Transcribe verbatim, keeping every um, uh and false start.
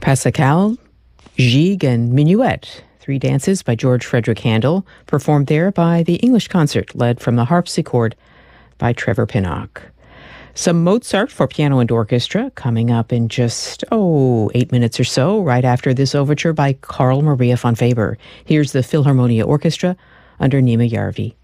Pascal, Gigue, and Minuet, three dances by George Frederick Handel, performed there by the English Concert, led from the harpsichord by Trevor Pinnock. Some Mozart for piano and orchestra coming up in just, oh, eight minutes or so, right after this overture by Carl Maria von Weber. Here's the Philharmonia Orchestra under Nima Järvi.